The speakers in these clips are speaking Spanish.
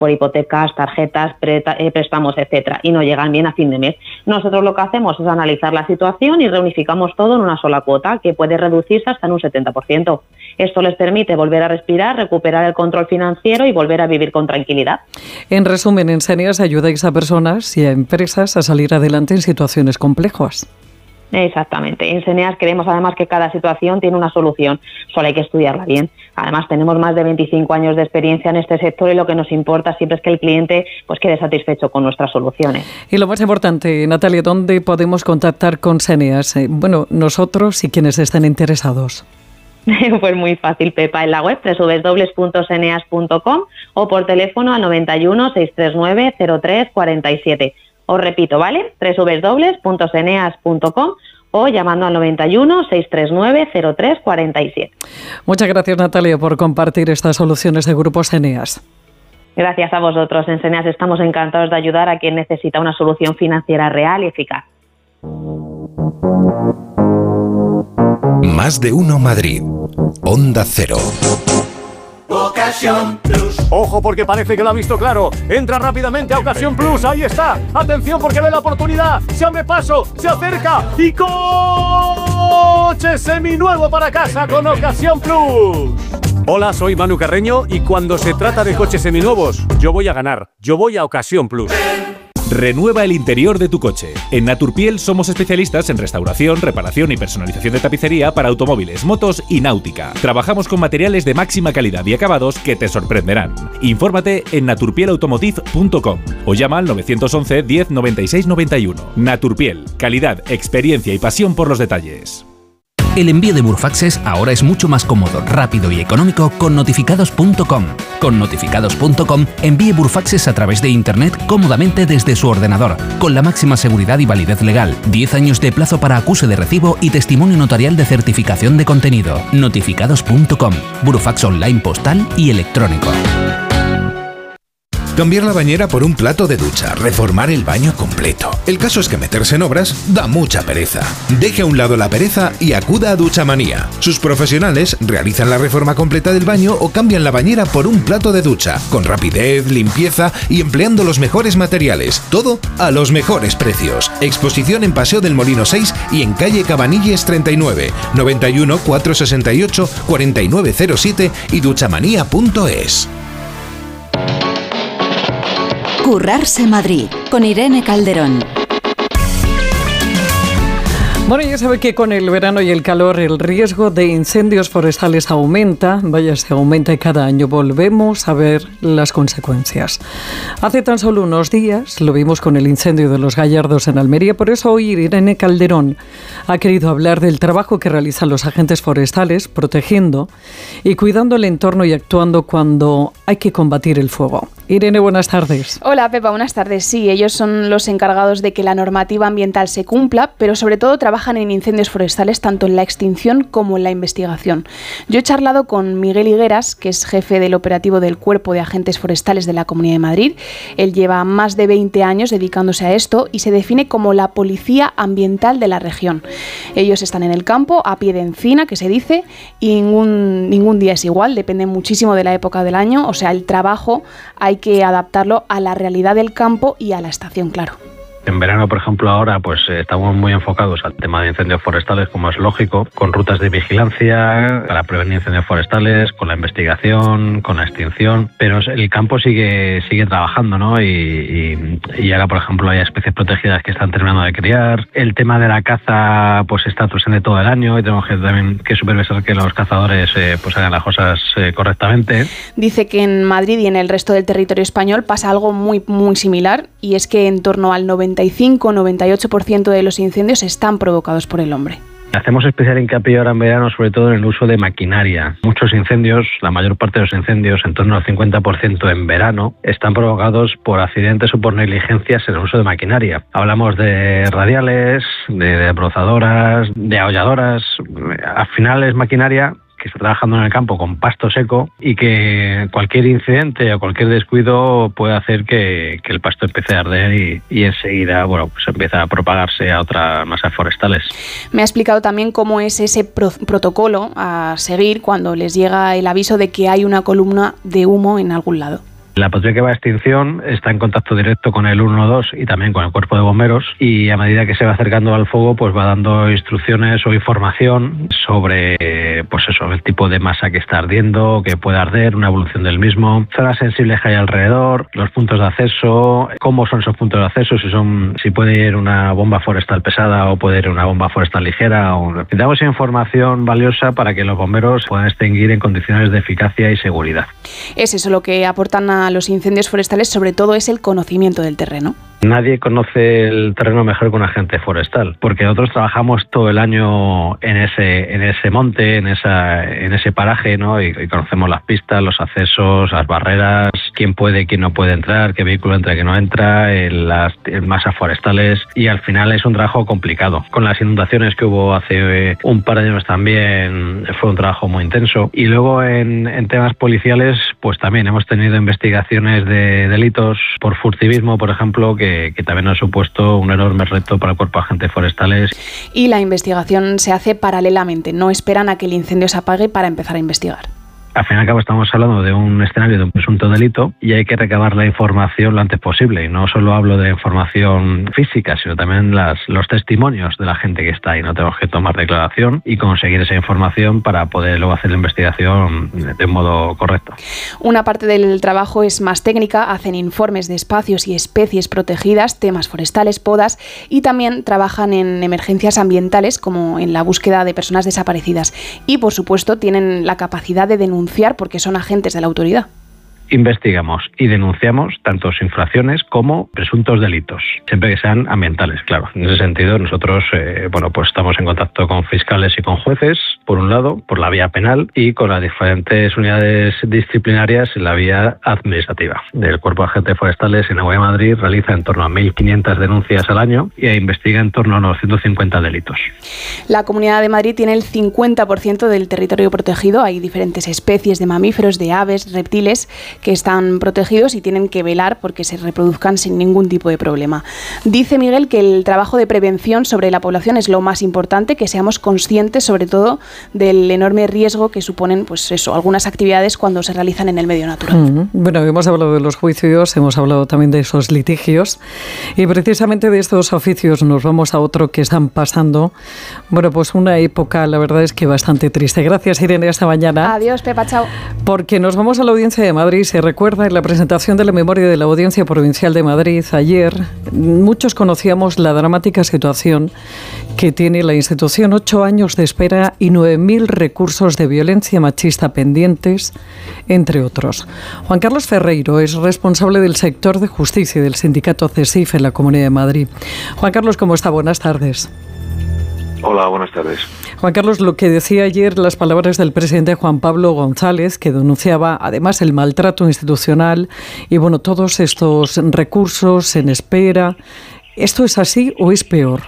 por hipotecas, tarjetas, préstamos, etcétera, y no llegan bien a fin de mes. Nosotros lo que hacemos es analizar la situación y reunificamos todo en una sola cuota, que puede reducirse hasta en un 70%. Esto les permite volver a respirar, recuperar el control financiero y volver a vivir con tranquilidad. En resumen, en Seneas ayudáis a personas y a empresas a salir adelante en situaciones complejas. Exactamente. En Seneas creemos además que cada situación tiene una solución, solo hay que estudiarla bien. Además tenemos más de 25 años de experiencia en este sector y lo que nos importa siempre es que el cliente pues quede satisfecho con nuestras soluciones. Y lo más importante, Natalia, ¿dónde podemos contactar con Seneas? Nosotros y quienes estén interesados. Pues muy fácil, Pepa, en la web www.seneas.com o por teléfono al 91 639 0347. Os repito, ¿vale? www.seneas.com o llamando al 91 639 0347. Muchas gracias, Natalia, por compartir estas soluciones de Grupo Seneas. Gracias a vosotros. En Seneas estamos encantados de ayudar a quien necesita una solución financiera real y eficaz. Más de uno Madrid. Onda Cero. Ocasión Plus. Ojo, porque parece que lo ha visto claro. Entra rápidamente a Ocasión Plus. Ahí está. Atención, porque ve la oportunidad. Se abre paso, se acerca y coche seminuevo para casa con Ocasión Plus. Hola, soy Manu Carreño y cuando se trata de coches seminuevos, yo voy a ganar. Yo voy a Ocasión Plus. Renueva el interior de tu coche. En Naturpiel somos especialistas en restauración, reparación y personalización de tapicería para automóviles, motos y náutica. Trabajamos con materiales de máxima calidad y acabados que te sorprenderán. Infórmate en naturpielautomotive.com o llama al 911 10 96 91. Naturpiel, calidad, experiencia y pasión por los detalles. El envío de Burfaxes ahora es mucho más cómodo, rápido y económico con notificados.com. Con notificados.com envíe Burfaxes a través de Internet cómodamente desde su ordenador, con la máxima seguridad y validez legal, 10 años de plazo para acuse de recibo y testimonio notarial de certificación de contenido. Notificados.com, Burfax online postal y electrónico. Cambiar la bañera por un plato de ducha, reformar el baño completo. El caso es que meterse en obras da mucha pereza. Deje a un lado la pereza y acuda a Duchamanía. Sus profesionales realizan la reforma completa del baño o cambian la bañera por un plato de ducha, con rapidez, limpieza y empleando los mejores materiales. Todo a los mejores precios. Exposición en Paseo del Molino 6 y en calle Cabanilles 39, 91 468 4907 y duchamanía.es. Currarse Madrid, con Irene Calderón. Bueno, ya sabe que con el verano y el calor el riesgo de incendios forestales aumenta, se aumenta cada año. Volvemos a ver las consecuencias. Hace tan solo unos días lo vimos con el incendio de los Gallardos en Almería, por eso hoy Irene Calderón ha querido hablar del trabajo que realizan los agentes forestales, protegiendo y cuidando el entorno y actuando cuando hay que combatir el fuego. Irene, buenas tardes. Hola, Pepa, buenas tardes. Sí, ellos son los encargados de que la normativa ambiental se cumpla, pero sobre todo trabajan en incendios forestales tanto en la extinción como en la investigación. Yo he charlado con Miguel Higueras, que es jefe del operativo del Cuerpo de Agentes Forestales de la Comunidad de Madrid. Él lleva más de 20 años dedicándose a esto y se define como la policía ambiental de la región. Ellos están en el campo, a pie de encina, que se dice, y ningún día es igual, depende muchísimo de la época del año. O sea, el trabajo hay que adaptarlo a la realidad del campo y a la estación, claro. En verano, por ejemplo, ahora pues estamos muy enfocados al tema de incendios forestales, como es lógico, con rutas de vigilancia para prevenir incendios forestales, con la investigación, con la extinción, pero el campo sigue trabajando, ¿no? Y ahora, por ejemplo, hay especies protegidas que están terminando de criar. El tema de la caza pues está presente todo el año y tenemos que también que supervisar que los cazadores pues hagan las cosas correctamente. Dice que en Madrid y en el resto del territorio español pasa algo muy, muy similar, y es que en torno al 95-98% de los incendios están provocados por el hombre. Hacemos especial hincapié ahora en verano, sobre todo en el uso de maquinaria. Muchos incendios, la mayor parte de los incendios, en torno al 50% en verano, están provocados por accidentes o por negligencias en el uso de maquinaria. Hablamos de radiales, de brozadoras, de aholladoras. Al final es maquinaria que está trabajando en el campo con pasto seco y que cualquier incidente o cualquier descuido puede hacer que el pasto empiece a arder y enseguida pues empieza a propagarse a otras masas forestales. Me ha explicado también cómo es ese protocolo a seguir cuando les llega el aviso de que hay una columna de humo en algún lado. La patrulla que va a extinción está en contacto directo con el 112 y también con el cuerpo de bomberos, y a medida que se va acercando al fuego pues va dando instrucciones o información sobre pues eso, el tipo de masa que está ardiendo, que puede arder, una evolución del mismo, zonas sensibles que hay alrededor, los puntos de acceso, cómo son esos puntos de acceso, si puede ir una bomba forestal pesada o puede ir una bomba forestal ligera. Damos información valiosa para que los bomberos puedan extinguir en condiciones de eficacia y seguridad. Es eso lo que aportan a los incendios forestales, sobre todo es el conocimiento del terreno. Nadie conoce el terreno mejor que un agente forestal, porque nosotros trabajamos todo el año en ese monte, en ese paraje, ¿no? Y conocemos las pistas, los accesos, las barreras, quién puede, quién no puede entrar, qué vehículo entra, qué no entra, las masas forestales, y al final es un trabajo complicado. Con las inundaciones que hubo hace un par de años también fue un trabajo muy intenso. Y luego en temas policiales, pues también hemos tenido investigaciones de delitos por furtivismo, por ejemplo, que también ha supuesto un enorme reto para el cuerpo de agentes forestales. Y la investigación se hace paralelamente, no esperan a que el incendio se apague para empezar a investigar. Al fin y al cabo estamos hablando de un escenario de un presunto delito y hay que recabar la información lo antes posible. Y no solo hablo de información física, sino también los testimonios de la gente que está ahí. No tenemos que tomar declaración y conseguir esa información para poder luego hacer la investigación de modo correcto. Una parte del trabajo es más técnica, hacen informes de espacios y especies protegidas, temas forestales, podas, y también trabajan en emergencias ambientales como en la búsqueda de personas desaparecidas. Y por supuesto tienen la capacidad de denunciar porque son agentes de la autoridad. Investigamos y denunciamos tanto infracciones como presuntos delitos, siempre que sean ambientales, claro. En ese sentido, nosotros pues estamos en contacto con fiscales y con jueces, por un lado, por la vía penal, y con las diferentes unidades disciplinarias en la vía administrativa. El Cuerpo de Agentes Forestales en Agua de Madrid realiza en torno a 1.500 denuncias al año y investiga en torno a unos 150 delitos. La Comunidad de Madrid tiene el 50% del territorio protegido. Hay diferentes especies de mamíferos, de aves, reptiles que están protegidos y tienen que velar porque se reproduzcan sin ningún tipo de problema. Dice Miguel que el trabajo de prevención sobre la población es lo más importante, que seamos conscientes sobre todo del enorme riesgo que suponen algunas actividades cuando se realizan en el medio natural. Bueno, hemos hablado de los juicios, hemos hablado también de esos litigios y precisamente de estos oficios nos vamos a otro que están pasando, pues una época, la verdad es que bastante triste. Gracias, Irene, hasta mañana. Adiós, Pepa, chao. Porque nos vamos a la Audiencia de Madrid. Se recuerda en la presentación de la memoria de la Audiencia Provincial de Madrid ayer, muchos conocíamos la dramática situación que tiene la institución, 8 años de espera y 9.000 recursos de violencia machista pendientes, entre otros. Juan Carlos Ferreiro es responsable del sector de justicia del sindicato CESIF en la Comunidad de Madrid. Juan Carlos, ¿cómo está? Buenas tardes. Hola, buenas tardes. Juan Carlos, lo que decía ayer, las palabras del presidente Juan Pablo González, que denunciaba además el maltrato institucional y todos estos recursos en espera. ¿Esto es así o es peor?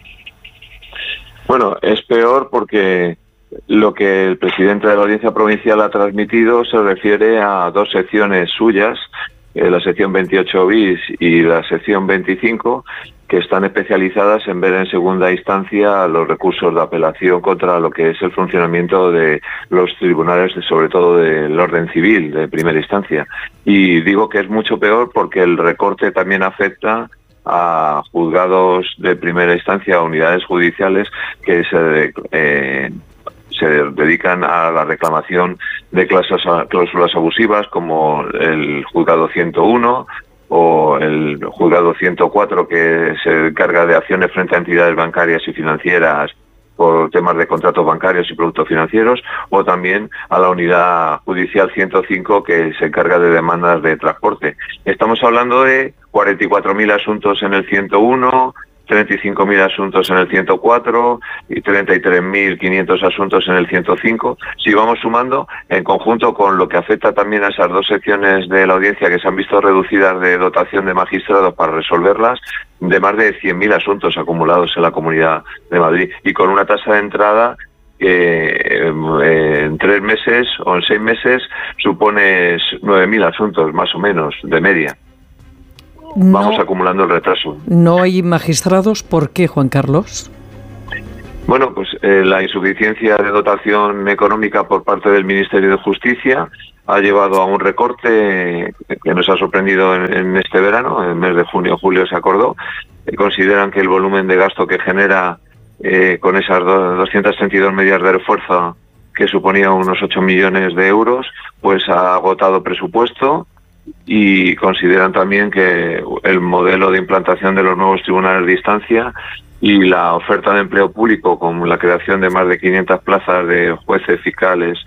Bueno, es peor porque lo que el presidente de la Audiencia Provincial ha transmitido se refiere a dos secciones suyas, la sección 28 bis y la sección 25, que están especializadas en ver en segunda instancia los recursos de apelación contra lo que es el funcionamiento de los tribunales, sobre todo del orden civil de primera instancia. Y digo que es mucho peor porque el recorte también afecta a juzgados de primera instancia, a unidades judiciales que se dedican a la reclamación de cláusulas abusivas, como el juzgado 101 o el juzgado 104, que se encarga de acciones frente a entidades bancarias y financieras por temas de contratos bancarios y productos financieros, o también a la unidad judicial 105, que se encarga de demandas de transporte. Estamos hablando de 44.000 asuntos en el 101, 35.000 asuntos en el 104 y 33.500 asuntos en el 105. Si vamos sumando, en conjunto con lo que afecta también a esas dos secciones de la audiencia que se han visto reducidas de dotación de magistrados para resolverlas, de más de 100.000 asuntos acumulados en la Comunidad de Madrid, y con una tasa de entrada que en 3 meses o en 6 meses supone 9.000 asuntos más o menos de media. Vamos acumulando el retraso. ¿No hay magistrados? ¿Por qué, Juan Carlos? Bueno, pues la insuficiencia de dotación económica por parte del Ministerio de Justicia ha llevado a un recorte que nos ha sorprendido en este verano. En el mes de junio-julio se acordó. Consideran que el volumen de gasto que genera con esas 232 medidas de refuerzo, que suponía unos 8 millones de euros, pues ha agotado presupuesto, y consideran también que el modelo de implantación de los nuevos tribunales de instancia y la oferta de empleo público, con la creación de más de 500 plazas de jueces fiscales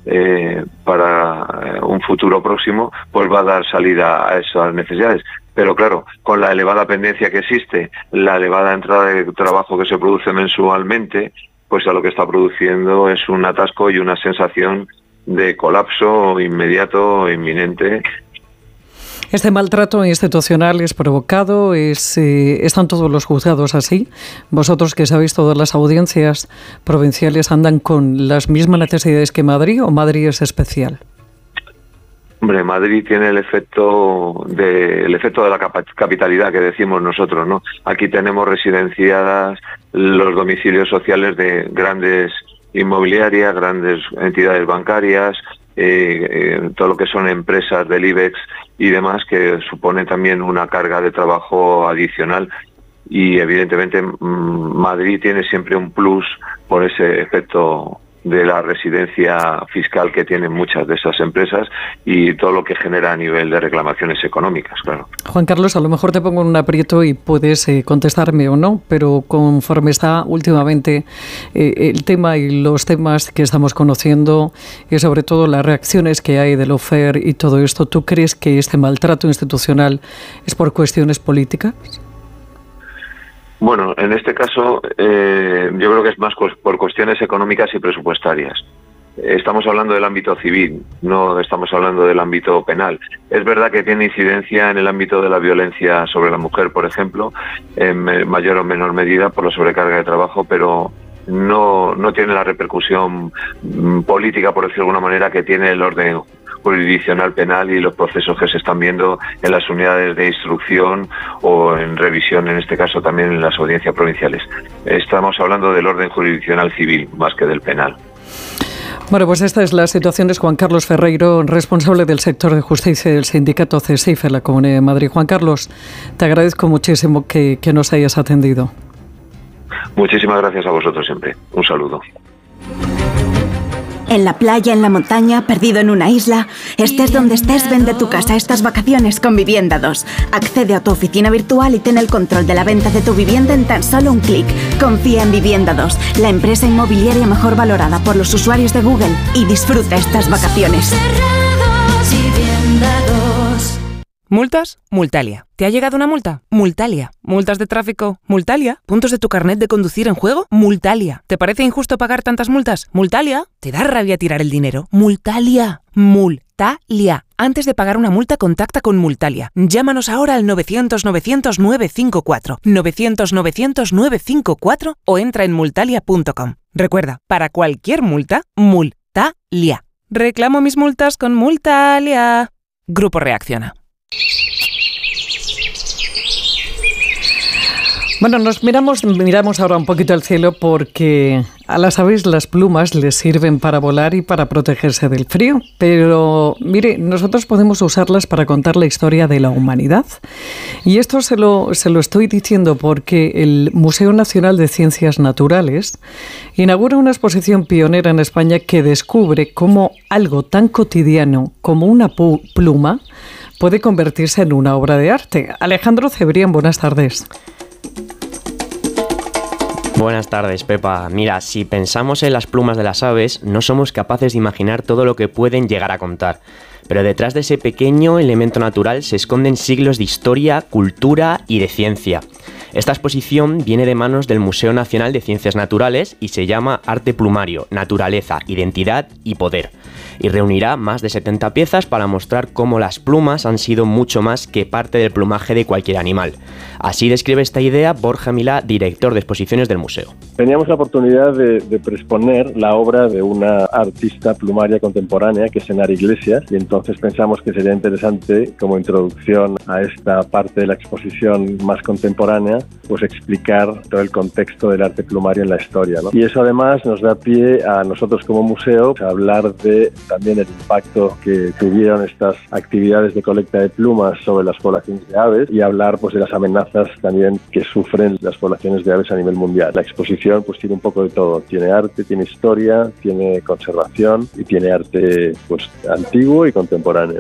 para un futuro próximo, pues va a dar salida a esas necesidades. Pero claro, con la elevada pendencia que existe, la elevada entrada de trabajo que se produce mensualmente, pues a lo que está produciendo es un atasco y una sensación de colapso inmediato, inminente. Este maltrato institucional es provocado, están todos los juzgados así. Vosotros, que sabéis, todas las audiencias provinciales andan con las mismas necesidades que Madrid, ¿o Madrid es especial? Hombre, Madrid tiene el efecto de la capitalidad que decimos nosotros, ¿no? Aquí tenemos residenciadas los domicilios sociales de grandes inmobiliarias, grandes entidades bancarias, todo lo que son empresas del IBEX y demás, que supone también una carga de trabajo adicional, y evidentemente Madrid tiene siempre un plus por ese efecto de la residencia fiscal que tienen muchas de esas empresas y todo lo que genera a nivel de reclamaciones económicas, claro. Juan Carlos, a lo mejor te pongo en un aprieto y puedes contestarme o no, pero conforme está últimamente el tema y los temas que estamos conociendo, y sobre todo las reacciones que hay del lawfare y todo esto, ¿tú crees que este maltrato institucional es por cuestiones políticas? Bueno, en este caso yo creo que es más por cuestiones económicas y presupuestarias. Estamos hablando del ámbito civil, no estamos hablando del ámbito penal. Es verdad que tiene incidencia en el ámbito de la violencia sobre la mujer, por ejemplo, en mayor o menor medida por la sobrecarga de trabajo, pero no tiene la repercusión política, por decirlo de alguna manera, que tiene el orden jurisdiccional penal y los procesos que se están viendo en las unidades de instrucción o en revisión, en este caso también en las audiencias provinciales. Estamos hablando del orden jurisdiccional civil más que del penal. Bueno, pues esta es la situación de Juan Carlos Ferreiro, responsable del sector de justicia del sindicato CESIF en la Comunidad de Madrid. Juan Carlos, te agradezco muchísimo que nos hayas atendido. Muchísimas gracias a vosotros siempre. Un saludo. En la playa, en la montaña, perdido en una isla, estés donde estés, vende tu casa estas vacaciones con Vivienda 2. Accede a tu oficina virtual y ten el control de la venta de tu vivienda en tan solo un clic. Confía en Vivienda 2, la empresa inmobiliaria mejor valorada por los usuarios de Google, y disfruta estas vacaciones. ¿Multas? Multalia. ¿Te ha llegado una multa? Multalia. ¿Multas de tráfico? Multalia. ¿Puntos de tu carnet de conducir en juego? Multalia. ¿Te parece injusto pagar tantas multas? Multalia. ¿Te da rabia tirar el dinero? Multalia. Multalia. Antes de pagar una multa, contacta con Multalia. Llámanos ahora al 900-900-954, 900-900-954 o entra en multalia.com. Recuerda, para cualquier multa, Multalia. Reclamo mis multas con Multalia. Grupo Reacciona. Bueno, nos miramos ahora un poquito al cielo, porque a las aves las plumas les sirven para volar y para protegerse del frío. Pero mire, nosotros podemos usarlas para contar la historia de la humanidad. Y esto se lo estoy diciendo porque el Museo Nacional de Ciencias Naturales inaugura una exposición pionera en España que descubre cómo algo tan cotidiano como una pluma puede convertirse en una obra de arte. Alejandro Cebrián, buenas tardes. Buenas tardes, Pepa. Mira, si pensamos en las plumas de las aves, no somos capaces de imaginar todo lo que pueden llegar a contar. Pero detrás de ese pequeño elemento natural se esconden siglos de historia, cultura y de ciencia. Esta exposición viene de manos del Museo Nacional de Ciencias Naturales y se llama Arte Plumario, Naturaleza, Identidad y Poder. Y reunirá más de 70 piezas para mostrar cómo las plumas han sido mucho más que parte del plumaje de cualquier animal. Así describe esta idea Borja Milá, director de exposiciones del museo. Teníamos la oportunidad de preexponer la obra de una artista plumaria contemporánea, que es Enara Iglesias, y entonces pensamos que sería interesante, como introducción a esta parte de la exposición más contemporánea, pues explicar todo el contexto del arte plumario en la historia, ¿no? Y eso además nos da pie a nosotros como museo a hablar de también el impacto que tuvieron estas actividades de colecta de plumas sobre las poblaciones de aves y hablar pues de las amenazas también que sufren las poblaciones de aves a nivel mundial. La exposición pues tiene un poco de todo, tiene arte, tiene historia, tiene conservación y tiene arte pues antiguo y contemporáneo.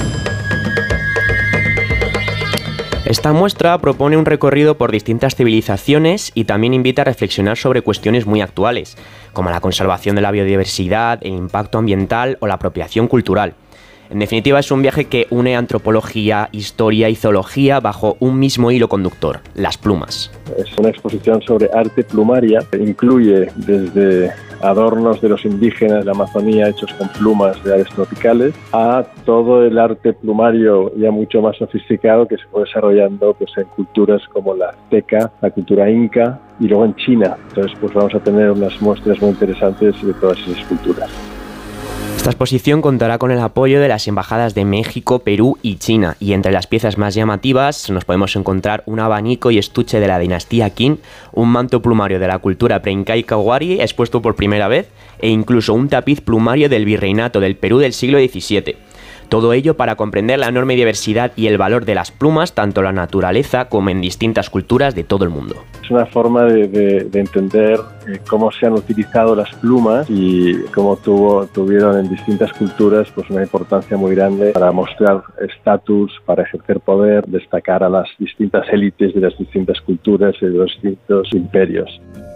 Esta muestra propone un recorrido por distintas civilizaciones y también invita a reflexionar sobre cuestiones muy actuales, como la conservación de la biodiversidad, el impacto ambiental o la apropiación cultural. En definitiva, es un viaje que une antropología, historia y zoología bajo un mismo hilo conductor, las plumas. Es una exposición sobre arte plumaria, incluye desde adornos de los indígenas de la Amazonía hechos con plumas de aves tropicales a todo el arte plumario ya mucho más sofisticado que se fue desarrollando pues en culturas como la azteca, la cultura inca y luego en China. Entonces pues vamos a tener unas muestras muy interesantes de todas esas culturas. Esta exposición contará con el apoyo de las embajadas de México, Perú y China, y entre las piezas más llamativas nos podemos encontrar un abanico y estuche de la dinastía Qin, un manto plumario de la cultura preincaica Wari expuesto por primera vez, e incluso un tapiz plumario del virreinato del Perú del siglo XVII. Todo ello para comprender la enorme diversidad y el valor de las plumas, tanto en la naturaleza como en distintas culturas de todo el mundo. Es una forma de entender cómo se han utilizado las plumas y cómo tuvieron en distintas culturas pues una importancia muy grande para mostrar estatus, para ejercer poder, destacar a las distintas élites de las distintas culturas y de los distintos imperios.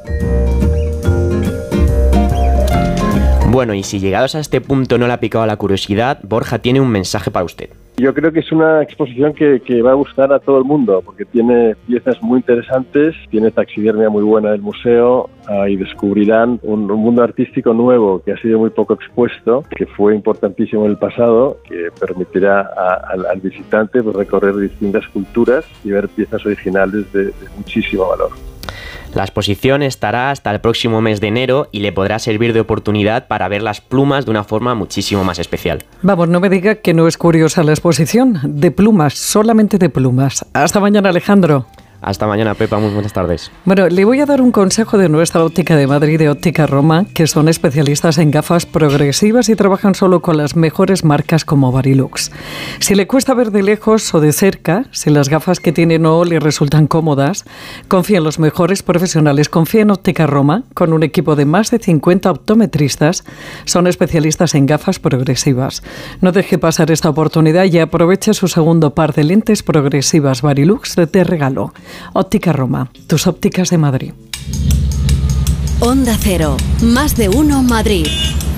Bueno, y si llegados a este punto no le ha picado la curiosidad, Borja tiene un mensaje para usted. Yo creo que es una exposición que va a gustar a todo el mundo, porque tiene piezas muy interesantes, tiene taxidermia muy buena del museo y descubrirán un mundo artístico nuevo que ha sido muy poco expuesto, que fue importantísimo en el pasado, que permitirá al visitante pues, recorrer distintas culturas y ver piezas originales de muchísimo valor. La exposición estará hasta el próximo mes de enero y le podrá servir de oportunidad para ver las plumas de una forma muchísimo más especial. Vamos, no me diga que no es curiosa la exposición. De plumas, solamente de plumas. Hasta mañana, Alejandro. Hasta mañana, Pepa. Muy buenas tardes. Bueno, le voy a dar un consejo de nuestra óptica de Madrid, de Óptica Roma, que son especialistas en gafas progresivas y trabajan solo con las mejores marcas como Varilux. Si le cuesta ver de lejos o de cerca, si las gafas que tiene no le resultan cómodas, confía en los mejores profesionales. Confía en Óptica Roma, con un equipo de más de 50 optometristas. Son especialistas en gafas progresivas. No deje pasar esta oportunidad y aproveche su segundo par de lentes progresivas Varilux de regalo. Óptica Roma, tus ópticas de Madrid. Onda Cero, más de uno Madrid.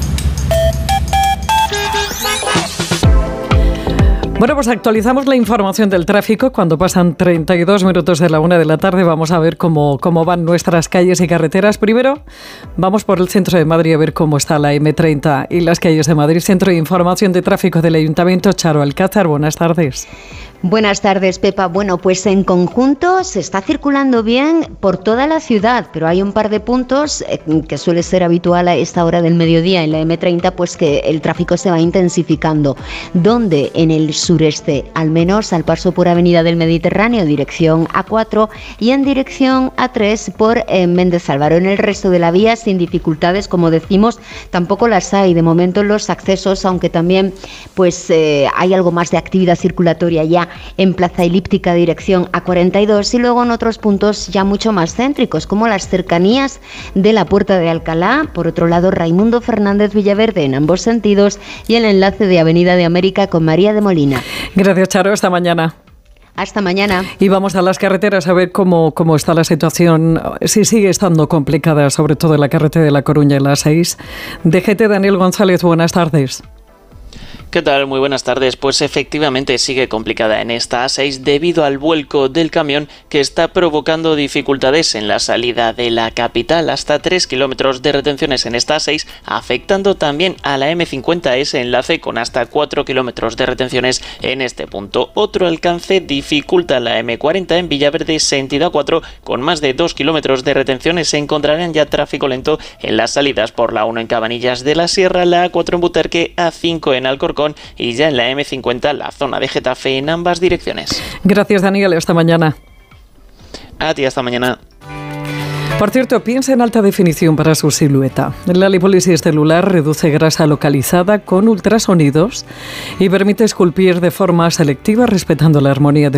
Bueno, pues actualizamos la información del tráfico. Cuando pasan 32 minutos de la 1 de la tarde, vamos a ver cómo van nuestras calles y carreteras. Primero, vamos por el centro de Madrid a ver cómo está la M30 y las calles de Madrid. Centro de Información de Tráfico del Ayuntamiento, Charo Alcázar. Buenas tardes. Buenas tardes, Pepa. Bueno, pues en conjunto se está circulando bien por toda la ciudad, pero hay un par de puntos que suele ser habitual a esta hora del mediodía en la M30, pues que el tráfico se va intensificando. Donde en el sureste, al menos al paso por Avenida del Mediterráneo, dirección A4, y en dirección A3 por Méndez Álvaro. En el resto de la vía, sin dificultades, como decimos, tampoco las hay. De momento los accesos, aunque también pues hay algo más de actividad circulatoria ya en Plaza Elíptica, dirección A42, y luego en otros puntos ya mucho más céntricos, como las cercanías de la Puerta de Alcalá, por otro lado Raimundo Fernández Villaverde en ambos sentidos, y el enlace de Avenida de América con María de Molina. Gracias, Charo. Hasta mañana. Hasta mañana. Y vamos a las carreteras a ver cómo está la situación, si sigue estando complicada, sobre todo en la carretera de La Coruña en la 6. DGT, Daniel González, buenas tardes. ¿Qué tal? Muy buenas tardes. Pues efectivamente sigue complicada en esta A6 debido al vuelco del camión que está provocando dificultades en la salida de la capital. Hasta 3 kilómetros de retenciones en esta A6, afectando también a la M50, ese enlace con hasta 4 kilómetros de retenciones en este punto. Otro alcance dificulta la M40 en Villaverde, sentido A4, con más de 2 kilómetros de retenciones. Se encontrarán ya tráfico lento en las salidas por la 1 en Cabanillas de la Sierra, la A4 en Butarque, A5 en Alcorcón y ya en la M50 la zona de Getafe en ambas direcciones. Gracias, Daniel. Hasta mañana. A ti, hasta mañana. Por cierto, piensa en alta definición para su silueta. La lipólisis celular reduce grasa localizada con ultrasonidos y permite esculpir de forma selectiva respetando la armonía de